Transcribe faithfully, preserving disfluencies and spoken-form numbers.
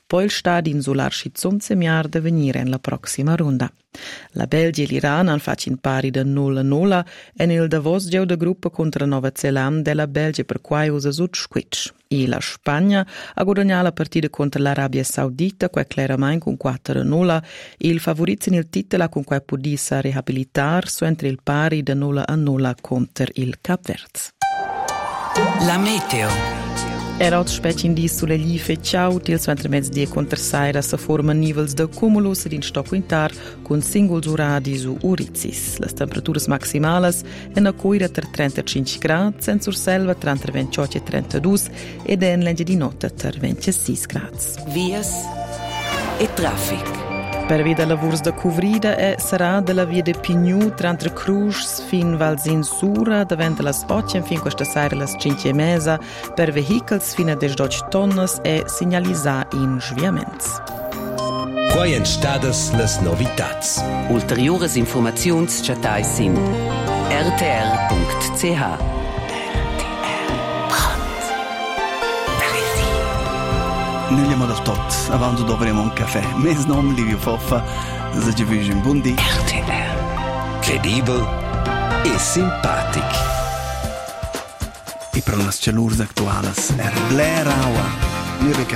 poi il stadi insular schizun semiar da venire in la prossima runda. La Belgia e l'Iran han fatto in pari da nulla nulla e nel Davos geu da gruppa contra Nova Zelanda della Belgia per quai usa sud squitch. E la Spagna ha guadagnato la partita contro l'Arabia Saudita, quai claramente con quattro a nulla, e il favorizio nel titolo con quai pudissa rehabilitar su entre il pari da nulla a nulla contro il Cap Verde. La meteo. Era oggi specie in dis sulle life ciao til suentre mezzdie contra saira sa forma nivels da cumulus ed in stocco intar con singoli uradi su urizis. Las temperaturas maximales en a coira ter trentacinque gradi, en sur selva tra entre ventotto e trentadue ed en legge di notte ter ventisei gradi. Vias e traffic. Per via della lavurs da covrida e sarà della via de Pignou tra entre Cruz fin Valzinsura davant las otto fin questa sera las cinque e mesa per vehicles fino a dodici tonnes e segnalizzà in sviaments. Quai en stadas las novitats. Ulteriores informaziuns chatai sin r t r punct c h. Noi abbiamo da tot, avanti dovremo un caffè. Mes nome Livio Foffa, se ci vedi un buon dì. R T R. Credibile e simpatic. E per le cellule attuali era Blair Hour. Noi